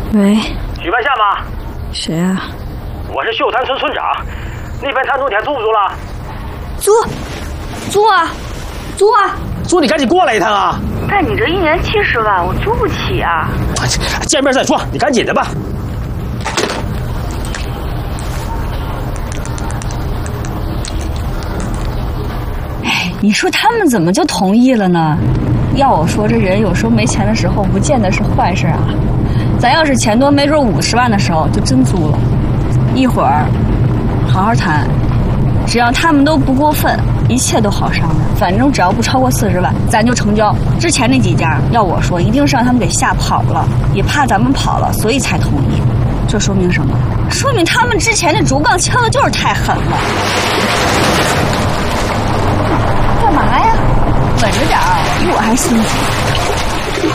喂， 许半夏吗？ 谁啊？ 我是秀滩村村长，那边滩租田租不租了？ 租啊！ 租你赶紧过来一趟啊！ 但你这1年70万，我租不起啊！ 见面再说，你赶紧的吧。 哎，你说他们怎么就同意了呢？要我说，这人有时候没钱的时候，不见得是坏事啊。咱要是钱多，没准50万的时候就真租了。一会儿好好谈，只要他们都不过分，一切都好商量。反正只要不超过40万，咱就成交。之前那几家，要我说，一定是让他们给吓跑了，也怕咱们跑了，所以才同意。这说明什么？说明他们之前的竹杠敲的就是太狠了。干嘛呀？稳着点儿，比我还心急。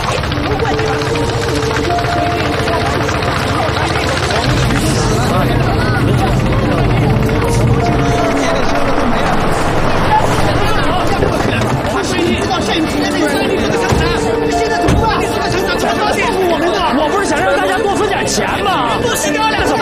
我不是想让大家多分点钱吗？多洗掉2